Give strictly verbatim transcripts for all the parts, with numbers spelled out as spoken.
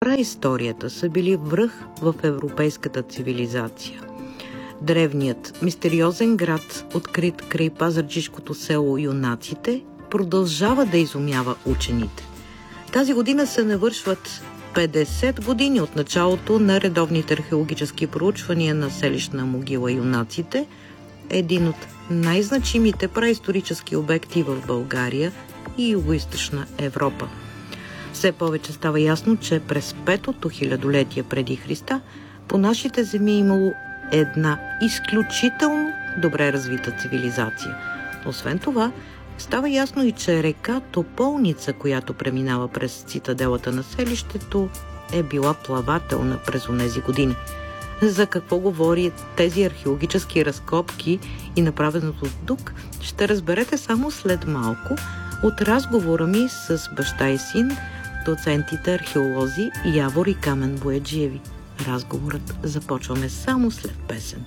праисторията са били връх в европейската цивилизация. Древният мистериозен град, открит край пазарджишкото село Юнаците, продължава да изумява учените. Тази година се навършват петдесет години от началото на редовните археологически проучвания на селищна могила Юнаците, един от най-значимите праисторически обекти в България и Югоизточна Европа. Все повече става ясно, че през петото хилядолетие преди Христа по нашите земи е имало една изключително добре развита цивилизация. Освен това, става ясно и, че река Тополница, която преминава през цитаделата на селището, е била плавателна през онези години. За какво говори тези археологически разкопки и направеното тук, ще разберете само след малко от разговора ми с баща и син, доцентите археолози Явор и Камен Бояджиеви. Разговорът започваме само след песен.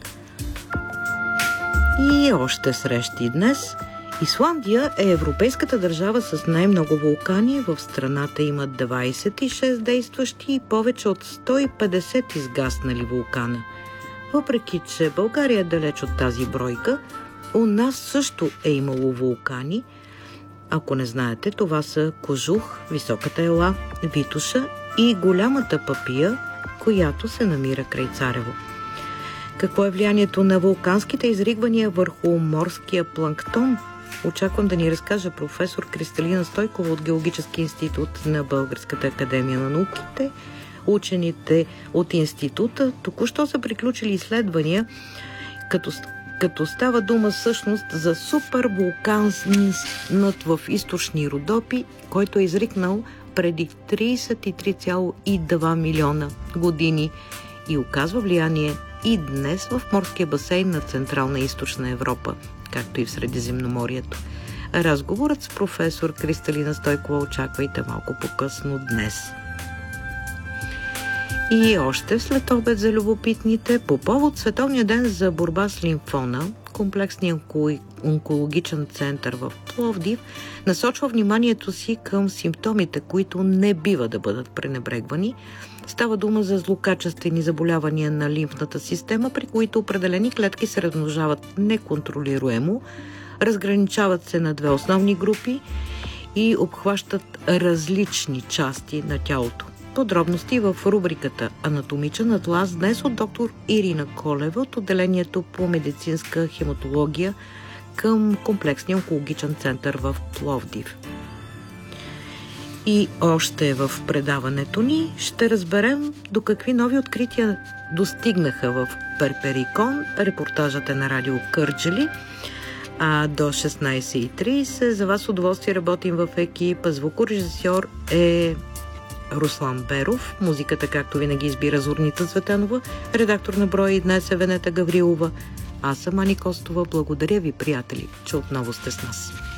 И още срещи днес. Исландия е европейската държава с най-много вулкани. В страната има двадесет и шест действащи и повече от сто и петдесет изгаснали вулкана. Въпреки че България е далеч от тази бройка, у нас също е имало вулкани. Ако не знаете, това са Кожух, Високата ела, Витоша и Голямата Папия, която се намира край Царево. Какво е влиянието на вулканските изригвания върху морския планктон? Очаквам да ни разкаже професор Кристалина Стойкова от Геологически институт на Българската академия на науките. Учените от института току-що са приключили изследвания, като, като става дума всъщност за супервулканът в източни Родопи, който е изригнал преди тридесет и три цяло и два милиона години и оказва влияние и днес в морския басейн на Централна и Източна Европа, както и в Средиземноморието. Разговорът с професор Кристалина Стойкова очаквайте малко по-късно днес. И още след обед за любопитните, по повод Световния ден за борба с лимфона, комплексният онкологичен център в Пловдив насочва вниманието си към симптомите, които не бива да бъдат пренебрегвани. Става дума за злокачествени заболявания на лимфната система, при които определени клетки се размножават неконтролируемо, разграничават се на две основни групи и обхващат различни части на тялото. Подробности в рубриката «Анатомичен атлас» днес от доктор Ирина Колева от отделението по медицинска хематология към комплексния онкологичен център в Пловдив. И още в предаването ни ще разберем до какви нови открития достигнаха в Перперикон. Репортажът е на радио Кърджали. А до шестнадесет и тридесет за вас удоволствие работим в екипа. Звукорежисьор е Руслан Беров. Музиката, както винаги, избира Зорница Цветанова. Редактор на броя и днес е Венета Гаврилова. Аз съм Ани Костова. Благодаря ви, приятели, че отново сте с нас.